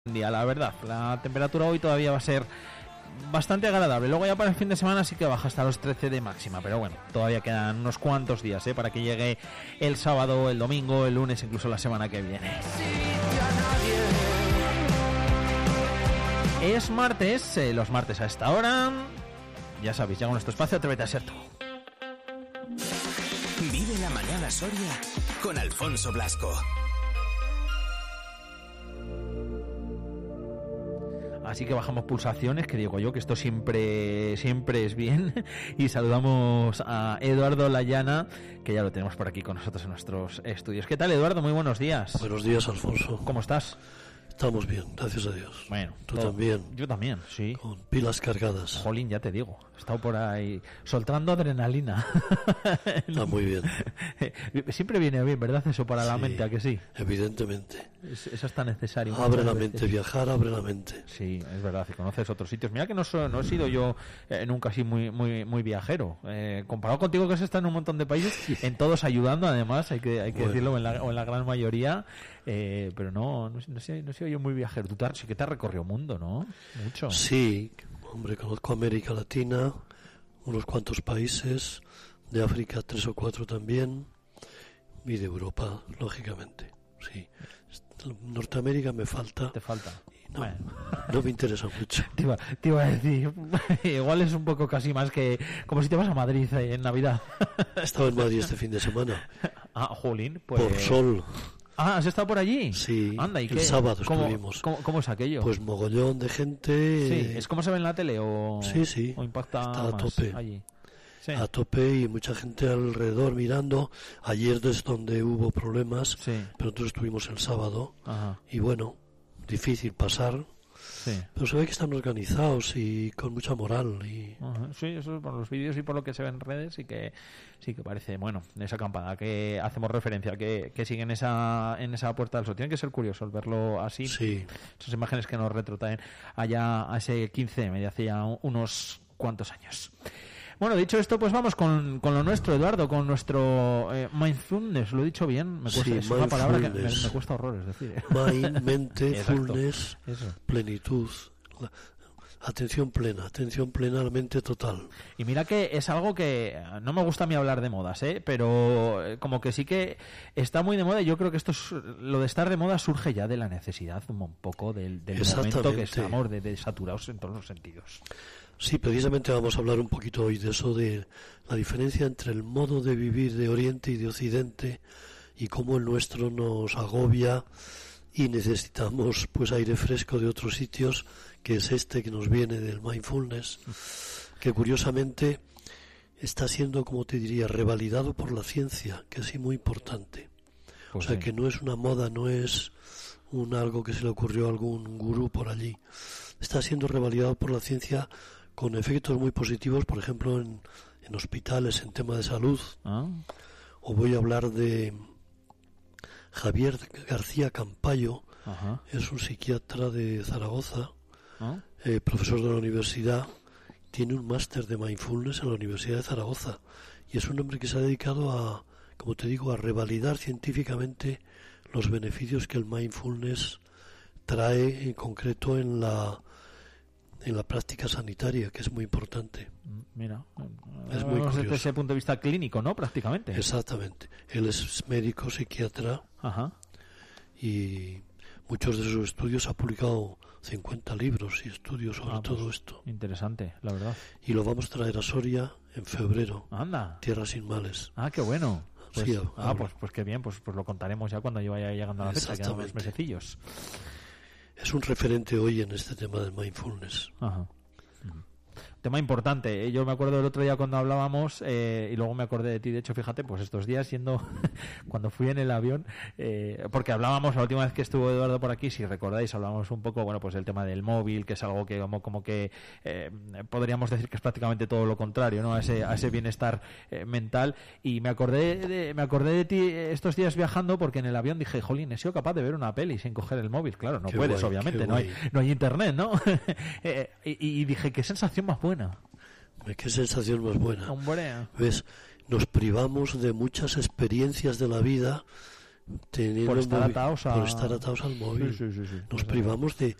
Día, la verdad, la temperatura hoy todavía va a ser bastante agradable. Luego ya para el fin de semana sí que baja hasta los 13 de máxima, pero bueno, todavía quedan unos cuantos días para que llegue el sábado, el domingo, el lunes, incluso la semana que viene. Es martes, los martes a esta hora, ya sabéis, llega nuestro espacio Atrévete a ser tú. Vive la mañana Soria con Alfonso Blasco. Así que bajamos pulsaciones, que digo yo que esto siempre es bien, y saludamos a Eduardo Layana, que ya lo tenemos por aquí con nosotros en nuestros estudios. ¿Qué tal, Eduardo? Muy buenos días. Buenos días, Alfonso. ¿Cómo estás? Estamos bien, gracias a Dios. Bueno, tú también. Yo también, sí. Con pilas cargadas. Jolín, ya te digo. He estado por ahí soltando adrenalina. Está muy bien. Siempre viene bien, ¿verdad? Eso para la mente, ¿a que sí? Evidentemente. Eso está necesario. Abre la mente, viajar abre la mente. Sí, es verdad, y conoces otros sitios. Mira que no he sido yo nunca así muy viajero. Comparado contigo, que has estado en un montón de países, en todos ayudando, además, hay que bueno, decirlo, o en la gran mayoría. Pero no he sido yo muy viajero. Tú sí que te has recorrido mundo, ¿no? Mucho. Sí, hombre, conozco América Latina, unos cuantos países, de África 3 o 4 también, y de Europa, lógicamente. Sí. Norteamérica me falta. ¿Te falta? No, bueno. No me interesa mucho. Te iba a decir, igual es un poco casi más que como si te vas a Madrid en Navidad. He estado en Madrid este fin de semana. Jolín, pues... Por sol. ¿Has estado por allí? Sí, anda, ¿y el qué? sábado estuvimos. ¿Cómo es aquello? Pues mogollón de gente. Sí, ¿es como se ve en la tele o...? Sí. ¿O impacta está a más tope. allí? Sí. A tope y mucha gente alrededor mirando. Ayer es donde hubo problemas, sí, pero nosotros estuvimos el sábado. Ajá. Y bueno, difícil pasar. Sí. Pero se ve que están organizados y con mucha moral. Y... Sí, eso por los vídeos y por lo que se ve en redes sí que parece, bueno, esa acampada que hacemos referencia, que sigue en esa Puerta del Sol. Tiene que ser curioso el verlo así. Sí. Esas imágenes que nos retrotraen allá a ese 15M de hace ya unos cuantos años. Bueno, dicho esto, pues vamos con lo nuestro, Eduardo, con nuestro mindfulness. ¿Lo he dicho bien? Me cuesta, es una palabra que me cuesta horrores decir. Mind, mente, fullness, eso. Plenitud, atención plena, la mente total. Y mira que es algo que no me gusta a mí hablar de modas, pero como que sí que está muy de moda, y yo creo que lo de estar de moda surge ya de la necesidad un poco del momento que estamos de saturados en todos los sentidos. Sí, precisamente vamos a hablar un poquito hoy de eso, de la diferencia entre el modo de vivir de Oriente y de Occidente, y cómo el nuestro nos agobia y necesitamos pues aire fresco de otros sitios, que es este que nos viene del mindfulness, que curiosamente está siendo, como te diría, revalidado por la ciencia, que es muy importante. Pues o sea, sí, que no es una moda, no es algo que se le ocurrió a algún gurú por allí. Está siendo revalidado por la ciencia con efectos muy positivos, por ejemplo, en hospitales, en tema de salud. O voy a hablar de Javier García Campayo. Ajá. Es un psiquiatra de Zaragoza, profesor de la universidad, tiene un máster de mindfulness en la Universidad de Zaragoza, y es un hombre que se ha dedicado a, como te digo, a revalidar científicamente los beneficios que el mindfulness trae, en concreto en la práctica sanitaria, que es muy importante. Mira, es muy curioso. Desde ese punto de vista clínico, ¿no? Prácticamente. Exactamente. Él es médico, psiquiatra. Ajá. Y muchos de sus estudios ha publicado 50 libros y estudios sobre todo esto. Interesante, la verdad. Y lo vamos a traer a Soria en febrero. Anda. Tierra sin males. Qué bueno. Pues, sí, pues qué bien, pues lo contaremos ya cuando yo vaya llegando a la fecha, quedan unos mesecillos. Es un referente hoy en este tema del mindfulness. Ajá. Tema importante. Yo me acuerdo del otro día cuando hablábamos, y luego me acordé de ti, de hecho, fíjate, pues estos días cuando fui en el avión, porque hablábamos la última vez que estuvo Eduardo por aquí, si recordáis, hablábamos un poco, bueno, pues del tema del móvil, que es algo que como que podríamos decir que es prácticamente todo lo contrario, ¿no? A ese bienestar mental, y me acordé de ti estos días viajando, porque en el avión dije, jolín, he sido capaz de ver una peli sin coger el móvil. Claro, no puedes, obviamente, no hay internet, ¿no? y dije, qué sensación más buena. Qué sensación más buena. Hombre. ¿Ves? Nos privamos de muchas experiencias de la vida teniendo por estar móvil, atados por estar atados al móvil. Sí. Nos privamos de